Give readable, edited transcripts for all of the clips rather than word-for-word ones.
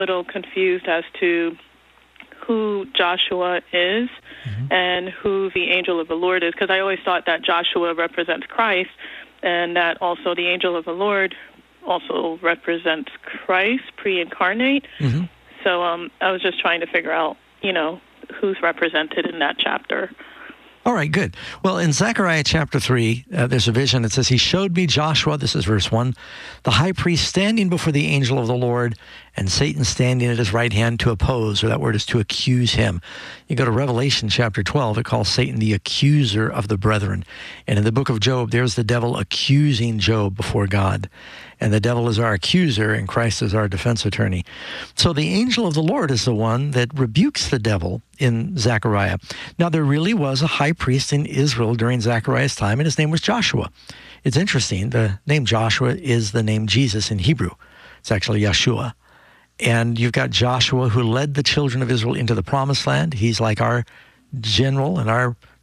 little confused as to who Joshua is and who the angel of the Lord is, because I always thought that Joshua represents Christ and that also the angel of the Lord also represents Christ, pre-incarnate. So I was just trying to figure out, who's represented in that chapter. All right, good. Well, in Zechariah chapter 3, there's a vision. It says, he showed me Joshua, this is verse 1, the high priest standing before the angel of the Lord, and Satan standing at his right hand to oppose, or that word is to accuse him. You go to Revelation chapter 12, it calls Satan the accuser of the brethren. And in the book of Job, there's the devil accusing Job before God. And the devil is our accuser, and Christ is our defense attorney. So the angel of the Lord is the one that rebukes the devil in Zechariah. Now, there really was a high priest in Israel during Zechariah's time, and his name was Joshua. It's interesting. The name Joshua is the name Jesus in Hebrew. It's actually Yeshua. And you've got Joshua, who led the children of Israel into the promised land. He's like our general and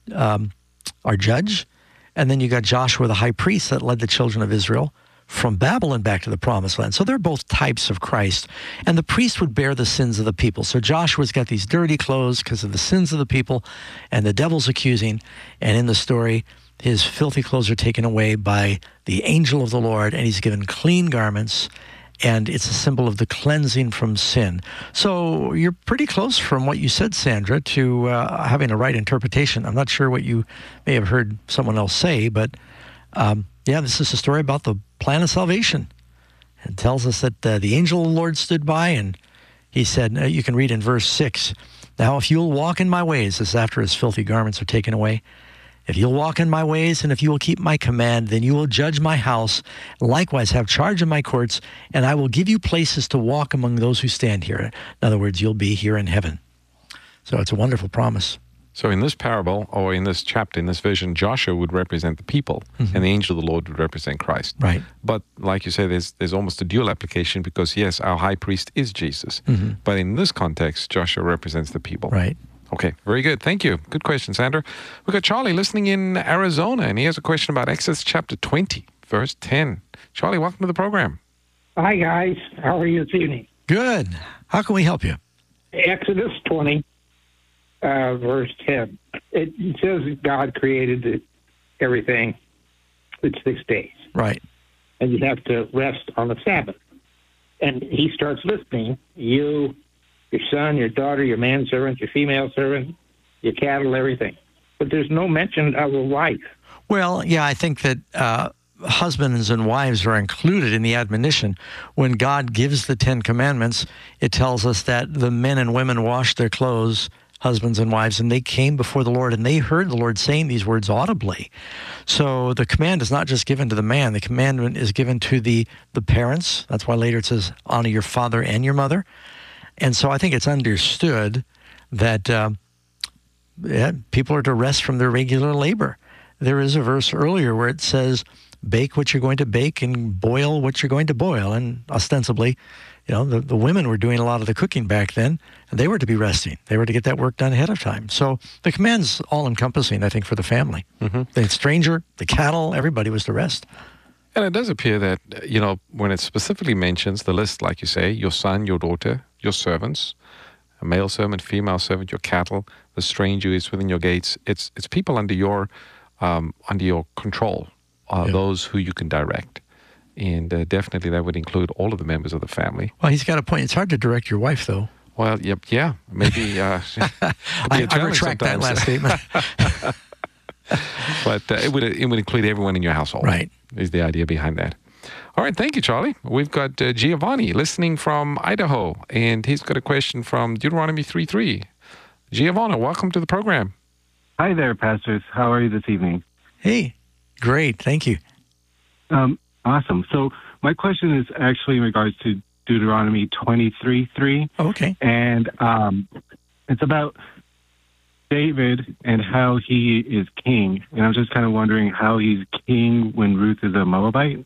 our judge. And then you got Joshua, the high priest, that led the children of Israel from Babylon back to the promised land. So they're both types of Christ. And the priest would bear the sins of the people. So Joshua's got these dirty clothes because of the sins of the people, and the devil's accusing. And in the story, his filthy clothes are taken away by the angel of the Lord, and he's given clean garments. And it's a symbol of the cleansing from sin. So you're pretty close from what you said, Sandra, to having a right interpretation. I'm not sure what you may have heard someone else say, but yeah, this is a story about the plan of salvation. It tells us that the angel of the Lord stood by, and he said, you can read in verse 6, now if you'll walk in my ways, this is after his filthy garments are taken away, if you'll walk in my ways, and if you will keep my command, then you will judge my house, likewise have charge of my courts, and I will give you places to walk among those who stand here. In other words, you'll be here in heaven. So it's a wonderful promise. So in this parable, or in this chapter, in this vision, Joshua would represent the people, and the angel of the Lord would represent Christ. Right. But like you say, there's almost a dual application, because yes, our high priest is Jesus. But in this context, Joshua represents the people. Right. Okay, very good. Thank you. Good question, Sandra. We've got Charlie listening in Arizona, and he has a question about Exodus chapter 20, verse 10. Charlie, welcome to the program. Hi, guys. How are you this evening? Good. How can we help you? Exodus 20, verse 10. It says that God created everything in 6 days. Right. And you have to rest on the Sabbath. And he starts listing you, your son, your daughter, your manservant, your female servant, your cattle, everything. But there's no mention of a wife. Well, yeah, I think that husbands and wives are included in the admonition. When God gives the 10 Commandments, it tells us that the men and women washed their clothes, husbands and wives, and they came before the Lord, and they heard the Lord saying these words audibly. So the command is not just given to the man. The commandment is given to the parents. That's why later it says, honor your father and your mother. And so I think it's understood that people are to rest from their regular labor. There is a verse earlier where it says, bake what you're going to bake and boil what you're going to boil. And ostensibly, the women were doing a lot of the cooking back then, and they were to be resting. They were to get that work done ahead of time. So the command's all-encompassing, I think, for the family. The stranger, the cattle, everybody was to rest. And it does appear that, when it specifically mentions the list, like you say, your son, your daughter, your servants, a male servant, female servant, your cattle, the stranger who is within your gates, it's people under your control, those who you can direct. And definitely that would include all of the members of the family. Well, he's got a point. It's hard to direct your wife, though. Well, yeah, maybe. I retract that last statement. But it would include everyone in your household. Right. Is the idea behind that. All right, thank you, Charlie. We've got Giovanni listening from Idaho, and he's got a question from Deuteronomy 3:3. Giovanni, welcome to the program. Hi there, pastors. How are you this evening? Hey, great. Thank you. Awesome. So my question is actually in regards to Deuteronomy 23:3. Okay. And it's about David and how he is king. And I'm just kind of wondering how he's king when Ruth is a Moabite.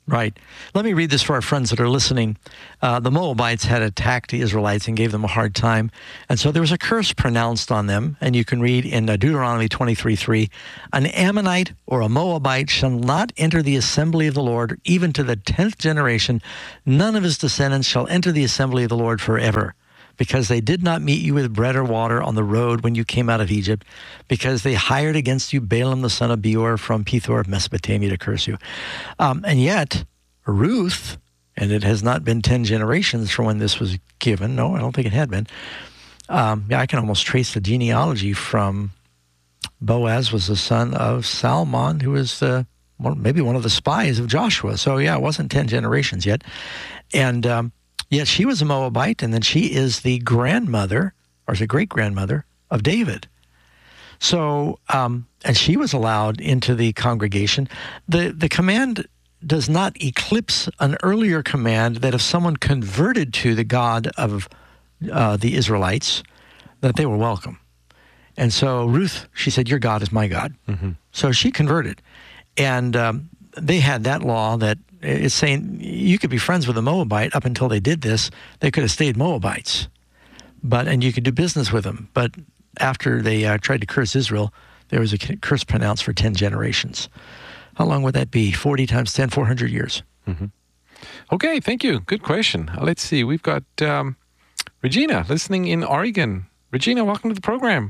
Right. Let me read this for our friends that are listening. The Moabites had attacked the Israelites and gave them a hard time. And so there was a curse pronounced on them. And you can read in Deuteronomy 23:3, an Ammonite or a Moabite shall not enter the assembly of the Lord, even to the 10th generation. None of his descendants shall enter the assembly of the Lord forever, because they did not meet you with bread or water on the road when you came out of Egypt, because they hired against you Balaam the son of Beor from Pethor of Mesopotamia to curse you. And yet, Ruth, and it has not been 10 generations from when this was given. No, I don't think it had been. I can almost trace the genealogy from Boaz was the son of Salmon, who was maybe one of the spies of Joshua. So, it wasn't 10 generations yet. And yet she was a Moabite, and then she is the grandmother, or is it great-grandmother, of David. So, and she was allowed into the congregation. The command does not eclipse an earlier command that if someone converted to the God of the Israelites, that they were welcome. And so Ruth, she said, your God is my God. Mm-hmm. So she converted. And they had that law that it's saying you could be friends with a Moabite up until they did this. They could have stayed Moabites, and you could do business with them. But after they tried to curse Israel, there was a curse pronounced for 10 generations. How long would that be? 40 times 10, 400 years. Mm-hmm. Okay, thank you. Good question. Let's see. We've got Regina listening in Oregon. Regina, welcome to the program.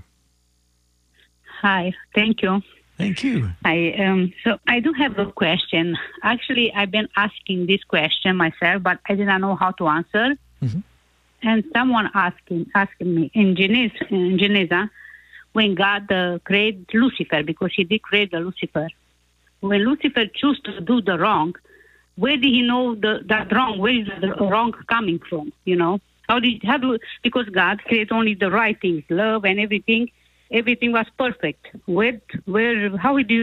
Hi, thank you. Thank you. So I do have a question. Actually, I've been asking this question myself, but I did not know how to answer. Mm-hmm. And someone asking me in Genesis, when God created Lucifer, because he did create the Lucifer. When Lucifer chose to do the wrong, where did he know that wrong? Where is the wrong coming from? Because God created only the right things, love and everything. Everything was perfect. How did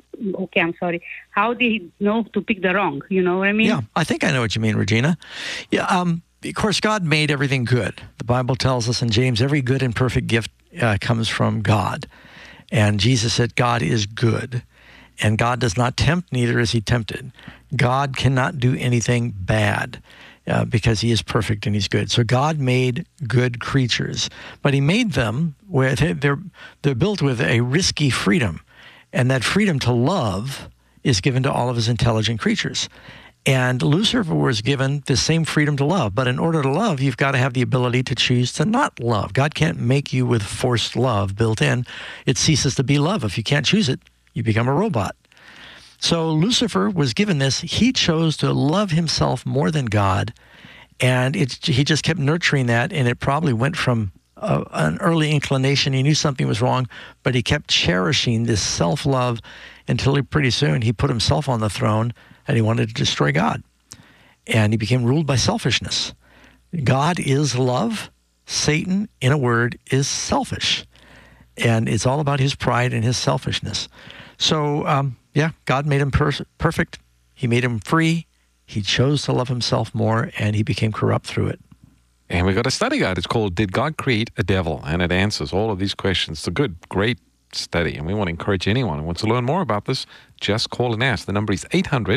he know to pick the wrong? You know what I mean? Yeah, I think I know what you mean, Regina. Yeah, of course, God made everything good. The Bible tells us in James, every good and perfect gift comes from God. And Jesus said, God is good. And God does not tempt, neither is he tempted. God cannot do anything bad. Because he is perfect and he's good. So God made good creatures, but he made them with they're built with a risky freedom, and that freedom to love is given to all of his intelligent creatures. And Lucifer was given the same freedom to love, but in order to love, you've got to have the ability to choose to not love. God can't make you with forced love built in. It ceases to be love. If you can't choose it, you become a robot. So Lucifer was given this. He chose to love himself more than God, and he just kept nurturing that, and it probably went from an early inclination. He knew something was wrong, but he kept cherishing this self-love until pretty soon he put himself on the throne, and he wanted to destroy God. And he became ruled by selfishness. God is love. Satan, in a word, is selfish. And it's all about his pride and his selfishness. So, God made him perfect. He made him free. He chose to love himself more, and he became corrupt through it. And we got a study guide. It's called Did God Create a Devil? And it answers all of these questions. It's a good, great study, and we want to encourage anyone who wants to learn more about this, just call and ask. The number is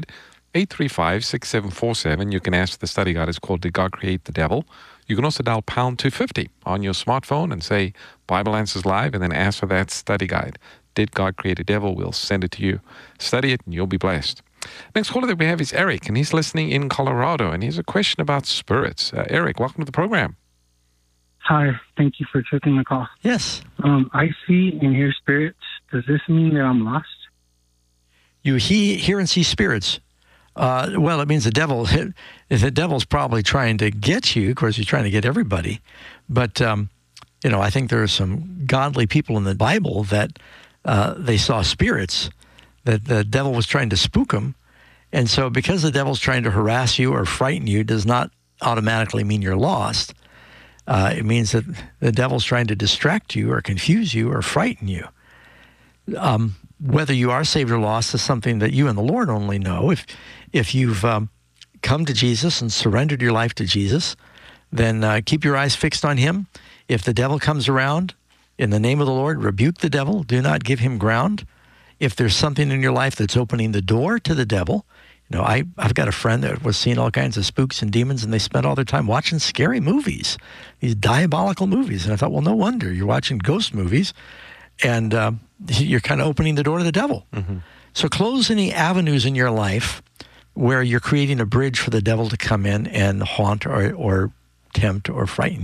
800-835-6747. You can ask the study guide. It's called Did God Create the Devil? You can also dial pound 250 on your smartphone and say Bible Answers Live, and then ask for that study guide. Did God Create a Devil? We'll send it to you. Study it, and you'll be blessed. Next caller that we have is Eric, and he's listening in Colorado, and he has a question about spirits. Eric, welcome to the program. Hi, thank you for taking the call. Yes. I see and hear spirits. Does this mean that I'm lost? You hear and see spirits. Well, it means the devil's probably trying to get you. Of course, he's trying to get everybody. But, I think there are some godly people in the Bible that they saw spirits, that the devil was trying to spook them. And so because the devil's trying to harass you or frighten you does not automatically mean you're lost. It means that the devil's trying to distract you or confuse you or frighten you. Whether you are saved or lost is something that you and the Lord only know. If you've come to Jesus and surrendered your life to Jesus, then keep your eyes fixed on him. If the devil comes around, in the name of the Lord, rebuke the devil. Do not give him ground. If there's something in your life that's opening the door to the devil, You know, I've got a friend that was seeing all kinds of spooks and demons, and they spent all their time watching scary movies, these diabolical movies. And I thought, well, no wonder you're watching ghost movies, and you're kind of opening the door to the devil. Mm-hmm. So close any avenues in your life where you're creating a bridge for the devil to come in and haunt or tempt or frighten